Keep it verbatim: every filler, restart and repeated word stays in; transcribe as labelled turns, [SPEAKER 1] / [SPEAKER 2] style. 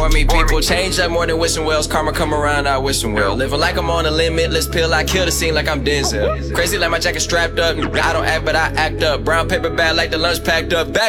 [SPEAKER 1] I meet people. Change up more than wishing wells. Karma come around, I wish them well. Living like I'm on a limitless pill. I kill the scene like I'm Denzel. Crazy like my jacket strapped up. I don't act, but I act up. Brown paper bag like the lunch packed up. Back